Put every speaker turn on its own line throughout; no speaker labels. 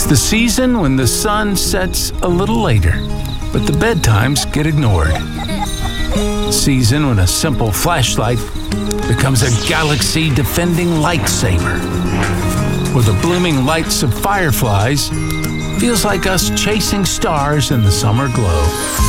It's the season when the sun sets a little later, but the bedtimes get ignored. Season when a simple flashlight becomes a galaxy-defending lightsaber, where the blooming lights of fireflies feels like us chasing stars in the summer glow.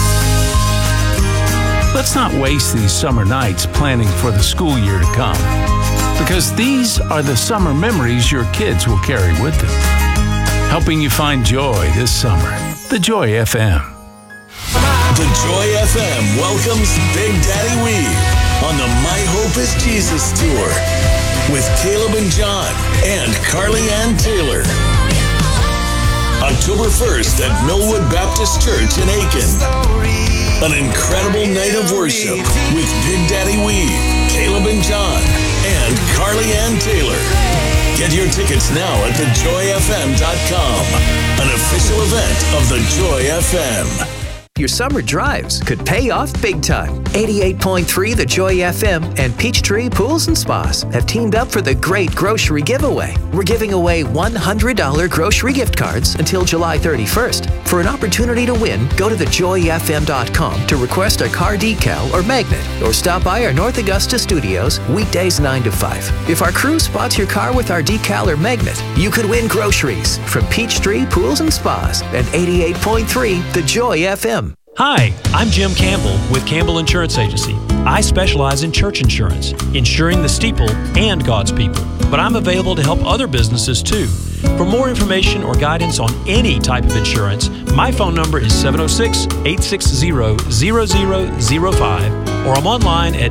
Let's not waste these summer nights planning for the school year to come, because these are the summer memories your kids will carry with them, helping you find joy this summer. The Joy FM.
The Joy FM welcomes Big Daddy Weave on the My Hope is Jesus tour with Caleb and John and Carly Ann Taylor. October 1st at Millwood Baptist Church in Aiken. An incredible night of worship with Big Daddy Weave, Caleb and John, and Carly Ann Taylor. Get your tickets now at thejoyfm.com, an official event of the Joy FM.
Your summer drives could pay off big time. 88.3 The Joy FM and Peachtree Pools and Spas have teamed up for the great grocery giveaway. We're giving away $100 grocery gift cards until July 31st. For an opportunity to win, go to thejoyfm.com to request a car decal or magnet, or stop by our North Augusta studios weekdays 9 to 5. If our crew spots your car with our decal or magnet, you could win groceries from Peachtree Pools and Spas and 88.3 The Joy FM.
Hi, I'm Jim Campbell with Campbell Insurance Agency. I specialize in church insurance, insuring the steeple and God's people. But I'm available to help other businesses too. For more information or guidance on any type of insurance, my phone number is 706-860-0005, or I'm online at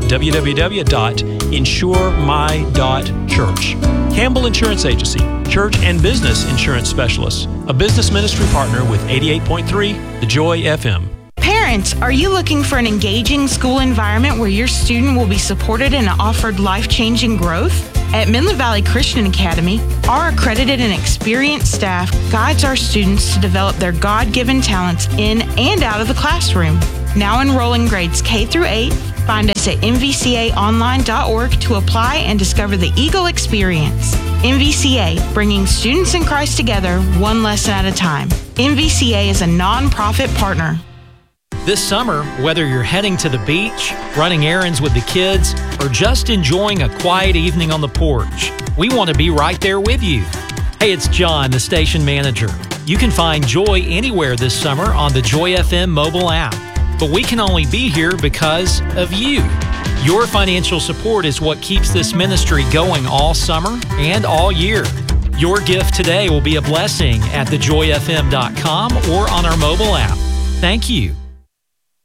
www.insuremy.church. Campbell Insurance Agency, church and business insurance specialists, a business ministry partner with 88.3 The Joy FM.
Parents, are you looking for an engaging school environment where your student will be supported and offered life-changing growth? At Midland Valley Christian Academy, our accredited and experienced staff guides our students to develop their God-given talents in and out of the classroom. Now enrolling grades K through 8, find us at mvcaonline.org to apply and discover the Eagle Experience. MVCA, bringing students in Christ together one lesson at a time. MVCA is a nonprofit partner.
This summer, whether you're heading to the beach, running errands with the kids, or just enjoying a quiet evening on the porch, we want to be right there with you. Hey, it's John, the station manager. You can find joy anywhere this summer on the Joy FM mobile app. But we can only be here because of you. Your financial support is what keeps this ministry going all summer and all year. Your gift today will be a blessing at thejoyfm.com or on our mobile app. Thank you.